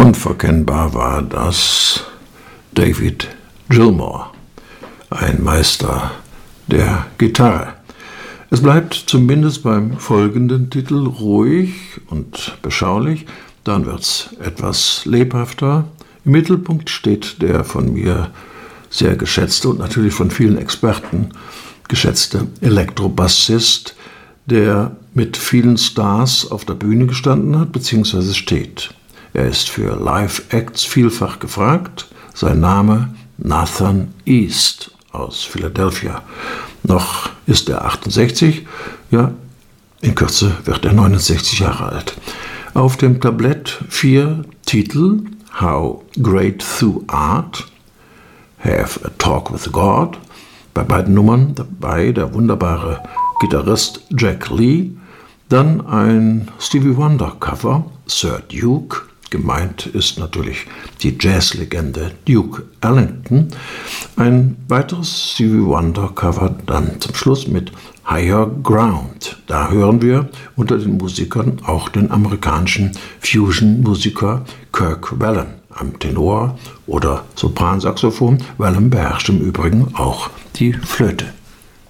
Unverkennbar war das David Gilmour, ein Meister der Gitarre. Es bleibt zumindest beim folgenden Titel ruhig und beschaulich, dann wird's etwas lebhafter. Im Mittelpunkt steht der von mir sehr geschätzte und natürlich von vielen Experten geschätzte Elektrobassist, der mit vielen Stars auf der Bühne gestanden hat bzw. steht. Er ist für Live-Acts vielfach gefragt. Sein Name Nathan East aus Philadelphia. Noch ist er 68, ja, in Kürze wird er 69 Jahre alt. Auf dem Tablett 4 Titel: How Great Thou Art, Have a Talk with God. Bei beiden Nummern dabei der wunderbare Gitarrist Jack Lee. Dann ein Stevie Wonder Cover, Sir Duke. Gemeint ist natürlich die Jazzlegende Duke Ellington. Ein weiteres Stevie Wonder Cover dann zum Schluss mit Higher Ground. Da hören wir unter den Musikern auch den amerikanischen Fusion-Musiker Kirk Whalum am Tenor oder Sopransaxophon. Whalum beherrscht im Übrigen auch die Flöte.